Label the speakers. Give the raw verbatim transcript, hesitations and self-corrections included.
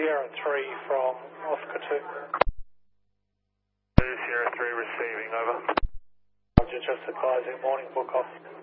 Speaker 1: Sierra three from Oscar two.
Speaker 2: Sierra three receiving, over.
Speaker 1: Roger, just advising, morning book off.